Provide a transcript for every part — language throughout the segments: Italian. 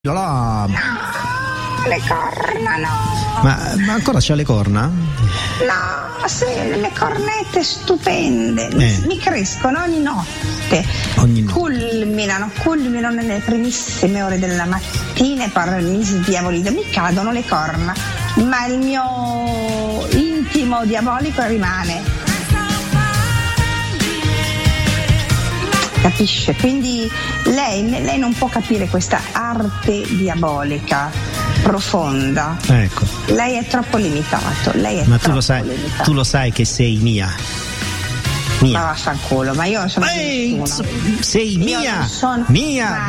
No, le corna no. Ma ancora c'ha le corna? No, sì, le cornette stupende. Mi crescono ogni notte. Culminano nelle primissime ore della mattina e poi mi sdiavolito. Mi cadono le corna, ma il mio intimo diabolico rimane. Capisce? Quindi lei non può capire questa arte diabolica profonda. Ecco. Lei è troppo limitato. Ma tu lo sai che sei mia. Ma vaffanculo, ma io non sono nessuno. Sei mia. Mia.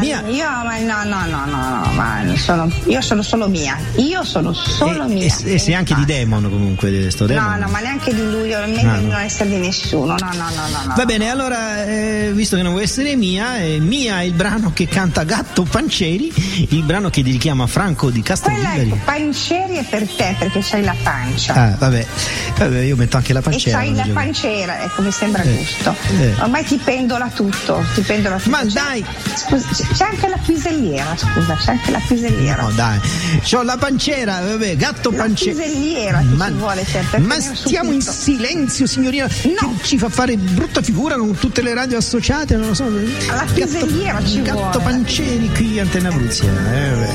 Io sono solo mia. Io sono solo mia. E sei anche di Demon comunque, sto Demon. No, ma neanche di lui, è meglio di non essere di nessuno. No. Va bene, allora, visto che non vuoi essere mia è il brano che canta Gatto Pancieri, il brano che dedichiamo a Franco di Castelvigari. Quella Pancieri è per te, perché c'hai la pancia. Ah, vabbè, io metto anche la panciera. E c'hai la panciera, ecco, mi sembra giusto. Ormai ti pendola tutto. Ma dai! Scusa, c'è anche la piselliera, No, dai. C'ho la panciera, vabbè, Gatto Pancieri. La piselliera ci vuole sempre. Ma stiamo in silenzio, signorina. No. Che ci fa fare brutta figura con tutte le radio associate, non lo so. La piselliera ci vuole. Gatto Pancieri qui, Antenne Abruzia.